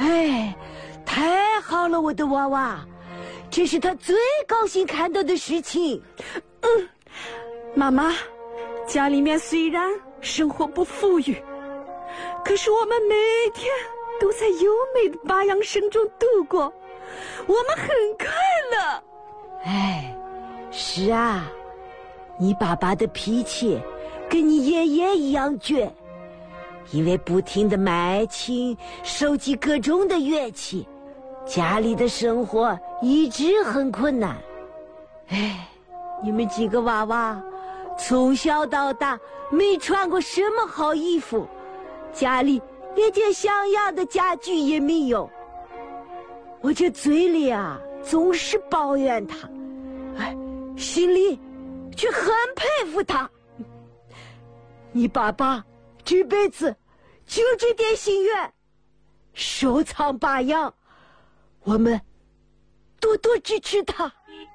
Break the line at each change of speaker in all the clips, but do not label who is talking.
哎，太好了，我的娃娃，这是他最高兴看到的事情。
妈妈，家里面虽然生活不富裕，可是我们每天都在优美的巴扬声中度过，我们很快乐。
哎，是啊，你爸爸的脾气跟你爷爷一样倔，因为不停地买琴收集各种的乐器，家里的生活一直很困难。哎，你们几个娃娃从小到大没穿过什么好衣服，家里连件像样的家具也没有。我这嘴里啊总是抱怨他，哎，心里却很佩服他。你爸爸这辈子就这点心愿，收藏巴扬，我们多多支持他。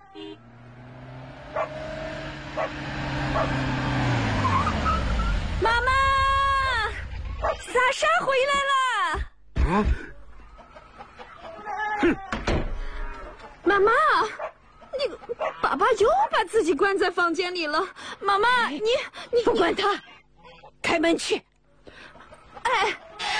妈妈，萨莎回来了。
啊！哼！
妈妈，爸爸又把自己关在房间里了。妈妈，你
不管他，开门去。
哎，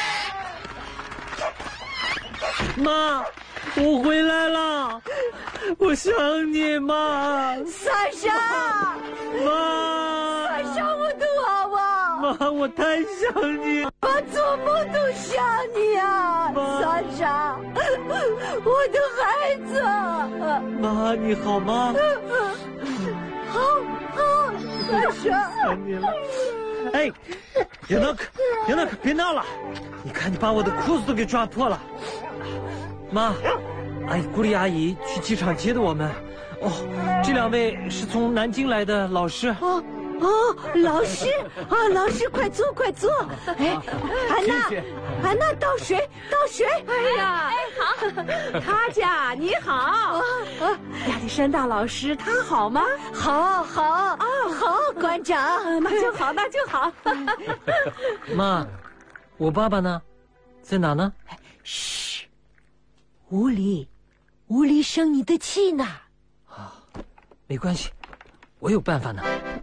妈，我回来了，我想你，妈。
萨莎，
妈，
萨莎，我的娃娃。
妈，我太想你了。
爸做梦都想你啊，萨莎，我的孩子。
妈，你好吗？
好，萨莎。
想你了。哎，亚诺克，别闹了！你看你把我的裤子都给抓破了。妈，古丽阿姨去机场接的我们。哦，这两位是从南京来的老师。
老师啊，老师，快坐。哎，安娜，倒水。
哎呀，好，他家你好。亚历山大老师他好吗？
好，馆长。
那就好。
妈，我爸爸呢？在哪呢？
嘘，屋里生你的气呢。
没关系，我有办法呢。